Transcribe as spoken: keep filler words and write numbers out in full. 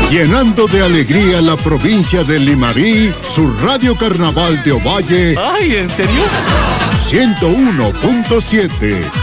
Llenando de alegría la provincia de Limarí, su Radio Carnaval de Ovalle. ¡Ay, en serio! ciento uno punto siete.